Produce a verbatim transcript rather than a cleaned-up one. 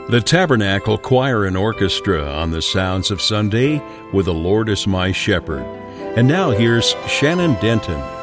The Tabernacle Choir and Orchestra on the Sounds of Sunday with The Lord is My Shepherd. And now here's Shannon Denton.